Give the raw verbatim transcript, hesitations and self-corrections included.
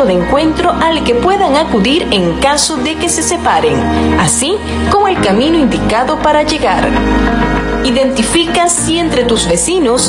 punto de encuentro al que puedan acudir en caso de que se separen, así como el camino indicado para llegar. Identifica si entre tus vecinos